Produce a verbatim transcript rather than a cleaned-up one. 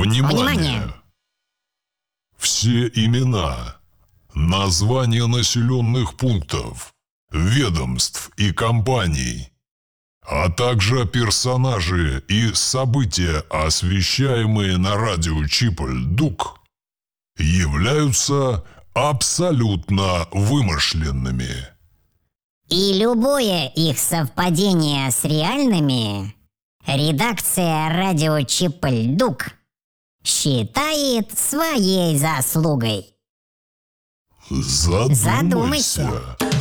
Внимание! Внимание! Все имена, названия населенных пунктов, ведомств и компаний, а также персонажи и события, освещаемые на радио Чиполь-Дук, являются абсолютно вымышленными. И любое их совпадение с реальными редакция радио Чиполь-Дук считает своей заслугой. Задумайся. Задумайся.